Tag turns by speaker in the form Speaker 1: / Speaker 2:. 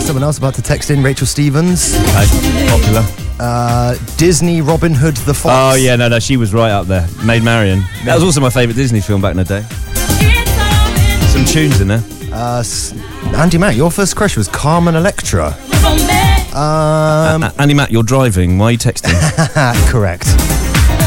Speaker 1: Someone else about to text in, Rachel Stevens.
Speaker 2: Okay, popular.
Speaker 1: Disney Robin Hood the Fox.
Speaker 2: Oh, yeah, no, she was right up there. Maid Marian. That was also my favourite Disney film back in the day. Some tunes in there.
Speaker 1: Andy Mack, your first crush was Carmen Electra.
Speaker 2: Andy Mack, you're driving. Why are you texting?
Speaker 1: Correct.